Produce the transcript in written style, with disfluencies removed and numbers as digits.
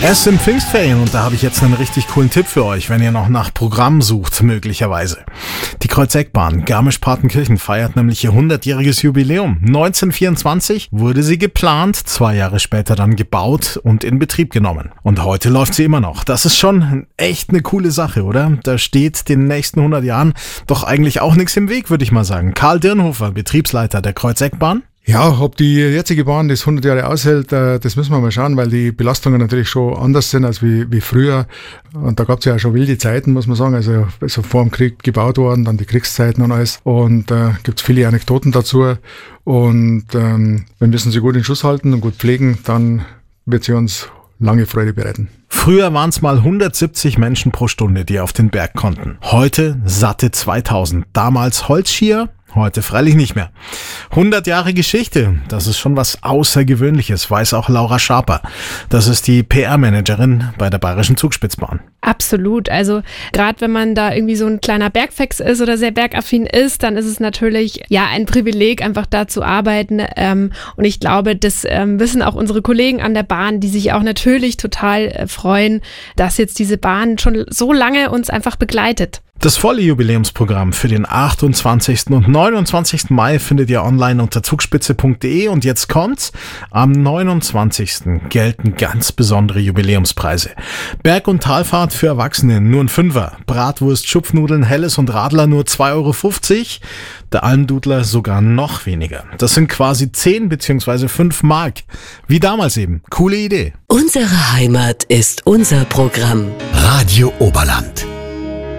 Es sind Pfingstferien und da habe ich jetzt einen richtig coolen Tipp für euch, wenn ihr noch nach Programm sucht, möglicherweise. Die Kreuzeckbahn Garmisch-Partenkirchen feiert nämlich ihr 100-jähriges Jubiläum. 1924 wurde sie geplant, 2 Jahre später dann gebaut und in Betrieb genommen. Und heute läuft sie immer noch. Das ist schon echt eine coole Sache, oder? Da steht den nächsten 100 Jahren doch eigentlich auch nichts im Weg, würde ich mal sagen. Karl Dirnhofer, Betriebsleiter der Kreuzeckbahn. Ja, ob die jetzige Bahn das 100 Jahre aushält, das müssen wir mal schauen, weil die Belastungen natürlich schon anders sind als wie früher. Und da gab es ja auch schon wilde Zeiten, muss man sagen. Also vor dem Krieg gebaut worden, dann die Kriegszeiten und alles. Und gibt es viele Anekdoten dazu. Und wenn wir sie gut in Schuss halten und gut pflegen, dann wird sie uns lange Freude bereiten. Früher waren es mal 170 Menschen pro Stunde, die auf den Berg konnten. Heute satte 2000. Damals Holzskier, heute freilich nicht mehr. 100 Jahre Geschichte, das ist schon was Außergewöhnliches, weiß auch Laura Schaper. Das ist die PR-Managerin bei der Bayerischen Zugspitzbahn. Absolut, also gerade wenn man da irgendwie so ein kleiner Bergfex ist oder sehr bergaffin ist, dann ist es natürlich ja ein Privileg, einfach da zu arbeiten. Und ich glaube, das wissen auch unsere Kollegen an der Bahn, die sich auch natürlich total freuen, dass jetzt diese Bahn schon so lange uns einfach begleitet. Das volle Jubiläumsprogramm für den 28. und 29. Mai findet ihr online unter zugspitze.de und jetzt kommt's. Am 29. gelten ganz besondere Jubiläumspreise. Berg- und Talfahrt für Erwachsene nur ein Fünfer. Bratwurst, Schupfnudeln, Helles und Radler nur 2,50 €. Der Almdudler sogar noch weniger. Das sind quasi 10 bzw. 5 Mark. Wie damals eben. Coole Idee. Unsere Heimat ist unser Programm. Radio Oberland.